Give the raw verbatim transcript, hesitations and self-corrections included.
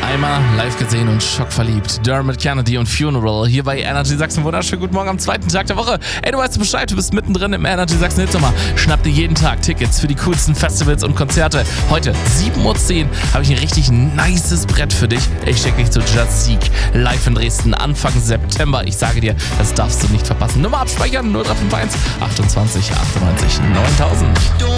Einmal live gesehen und schockverliebt. Dermot Kennedy und Funeral hier bei Energy Sachsen. Wunderschönen guten Morgen am zweiten Tag der Woche. Ey, du weißt Bescheid, du bist mittendrin im Energy Sachsen Hitsommer. Schnapp dir jeden Tag Tickets für die coolsten Festivals und Konzerte. Heute sieben Uhr zehn habe ich ein richtig nices Brett für dich. Ich schicke dich zu Just Seek live in Dresden Anfang September. Ich sage dir, das darfst du nicht verpassen. Nummer abspeichern null drei fünf eins achtundzwanzig achtundneunzig neuntausend.